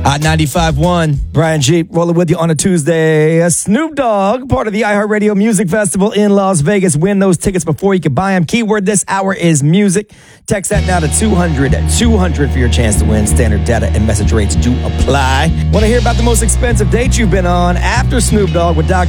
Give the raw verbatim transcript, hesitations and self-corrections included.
Hot ninety-five point one, Brian Jeep rolling with you on a Tuesday. A Snoop Dogg, part of the iHeartRadio Music Festival in Las Vegas. Win those tickets before you can buy them. Keyword this hour is music. Text that now to two hundred, two hundred for your chance to win. Standard data and message rates do apply. Want to hear about the most expensive date you've been on? After Snoop Dogg with Doctor